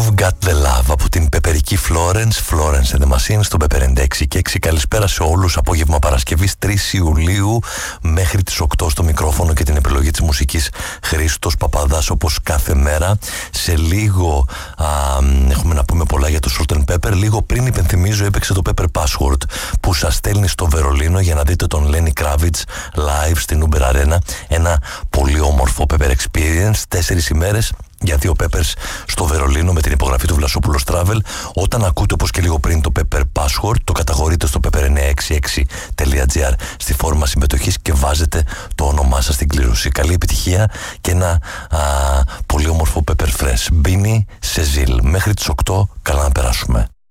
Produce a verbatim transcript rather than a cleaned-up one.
You've Got The Love από την πεπερική Florence, Florence and the Machine στο Pepper ενενήντα έξι και έξι. Καλησπέρα σε όλους. Απόγευμα Παρασκευής τρεις Ιουλίου μέχρι τις οκτώ στο μικρόφωνο και την επιλογή της μουσικής Χρήστος Παπαδάς, όπως κάθε μέρα. Σε λίγο α, έχουμε να πούμε πολλά για το Salt and Pepper. Λίγο πριν υπενθυμίζω έπαιξε το Pepper Password που σας στέλνει στο Βερολίνο για να δείτε τον Lenny Kravitz live στην Uber Arena. Ένα πολύ όμορφο Pepper Experience. Τέσσερις ημέρες για δύο Peppers στο Βερολίνο με την υπογραφή του Βλασόπουλος Travel. Όταν ακούτε όπως και λίγο πριν το Pepper Password, το καταχωρείτε στο pepper εννιακόσια εξήντα έξι τελεία τζι άρ στη φόρμα συμμετοχής και βάζετε το όνομά σας στην κλήρωση. Καλή επιτυχία και ένα α, πολύ όμορφο Pepper Fresh. Μπίνι σε ζήλ. Μέχρι τις οκτώ, καλά να περάσουμε.